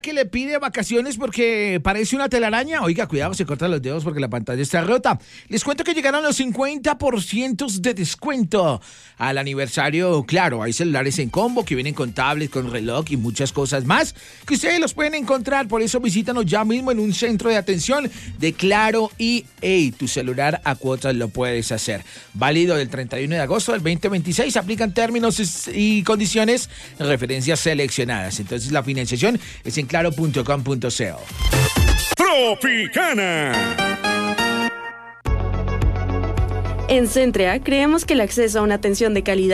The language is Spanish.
Que le pide vacaciones porque parece una telaraña. Oiga, cuidado, se cortan los dedos porque la pantalla está rota. Les cuento que llegaron los 50% de descuento al aniversario. Claro, hay celulares en combo que vienen con tablet, con reloj y muchas cosas más que ustedes los pueden encontrar. Por eso visítanos ya mismo en un centro de atención de Claro y tu celular a cuotas lo puedes hacer. Válido del 31 de agosto del 2026. Aplican términos y condiciones, referencias seleccionadas. Entonces la financiación es en claro.com.co. Tropicana. En Centrea creemos que el acceso a una atención de calidad